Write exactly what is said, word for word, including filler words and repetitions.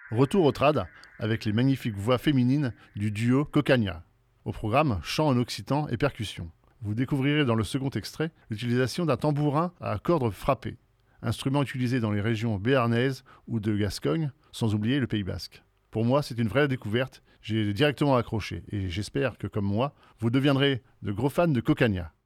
Retour au trad avec les magnifiques voix féminines du duo Cocagna. Au programme, chant en occitan et percussion. Vous découvrirez dans le second extrait l'utilisation d'un tambourin à cordes frappées, instrument utilisé dans les régions béarnaises ou de Gascogne, sans oublier le Pays Basque. Pour moi, c'est une vraie découverte, j'ai directement accroché et j'espère que, comme moi, vous deviendrez de gros fans de Cocagna.